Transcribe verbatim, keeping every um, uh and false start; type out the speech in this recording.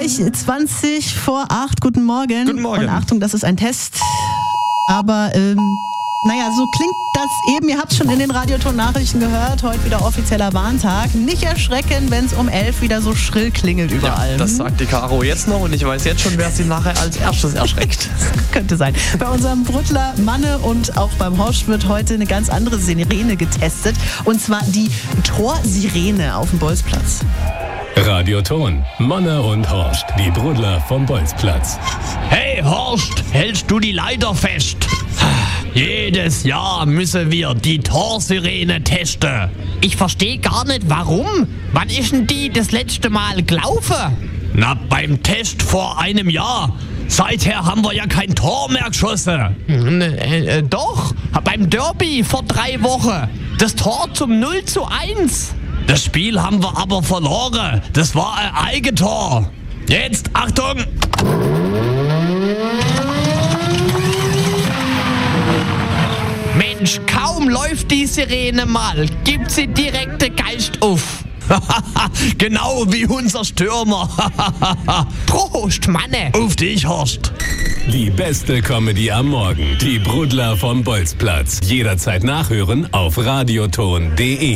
Pünktlich zwanzig vor acht. Guten Morgen. Guten Morgen. Und Achtung, das ist ein Test. Aber, ähm, naja, so klingt das eben. Ihr habt es schon in den Radioton-Nachrichten gehört. Heute wieder offizieller Warntag. Nicht erschrecken, wenn es um elf wieder so schrill klingelt überall. Ja, das sagt die Caro jetzt noch und ich weiß jetzt schon, wer sie nachher als erstes erschreckt. Könnte sein. Bei unserem Brüttler Manne und auch beim Horst wird heute eine ganz andere Sirene getestet. Und zwar die Torsirene auf dem Bolzplatz. Radioton, Manne und Horst, die Brudler vom Bolzplatz. Hey Horst, hältst du die Leiter fest? Jedes Jahr müssen wir die Torsirene testen. Ich verstehe gar nicht, warum. Wann ist denn die das letzte Mal gelaufen? Na, beim Test vor einem Jahr. Seither haben wir ja kein Tor mehr geschossen. Hm, äh, äh, doch, beim Derby vor drei Wochen. Das Tor zum null zu eins. Das Spiel haben wir aber verloren. Das war ein Eigentor. Jetzt, Achtung! Mensch, kaum läuft die Sirene mal, gibt sie direkt den Geist auf. Genau wie unser Stürmer. Prost, Manne. Auf dich, Horst. Die beste Comedy am Morgen. Die Brudler vom Bolzplatz. Jederzeit nachhören auf radioton punkt de.